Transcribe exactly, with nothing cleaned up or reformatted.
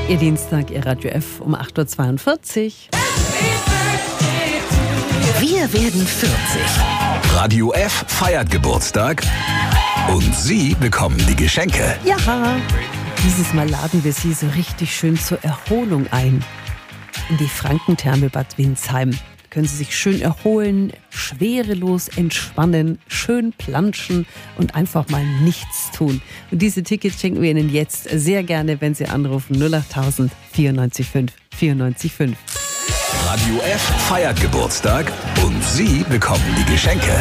Ihr Dienstag, Ihr Radio F um acht Uhr zweiundvierzig. Wir werden vierzig. Radio F feiert Geburtstag und Sie bekommen die Geschenke. Ja, dieses Mal laden wir Sie so richtig schön zur Erholung ein. In die Frankentherme Bad Windsheim. Können Sie sich schön erholen, schwerelos entspannen, schön planschen und einfach mal nichts tun. Und diese Tickets schenken wir Ihnen jetzt sehr gerne, wenn Sie anrufen null acht tausend vierundneunzig fünf vierundneunzig fünf. Radio F feiert Geburtstag und Sie bekommen die Geschenke.